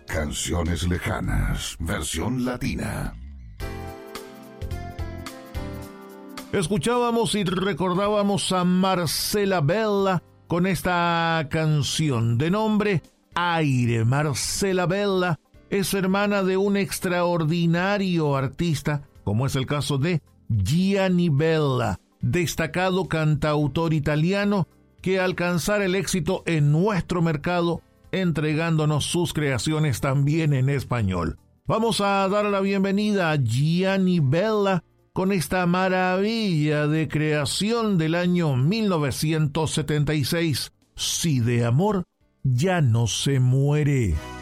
Canciones lejanas, versión latina. Escuchábamos y recordábamos a Marcela Bella con esta canción de nombre Aire. Marcela Bella es hermana de un extraordinario artista, como es el caso de Gianni Bella, destacado cantautor italiano que alcanzara el éxito en nuestro mercado, entregándonos sus creaciones también en español. Vamos a dar la bienvenida a Gianni Bella con esta maravilla de creación del año 1976, Si de amor ya no se muere.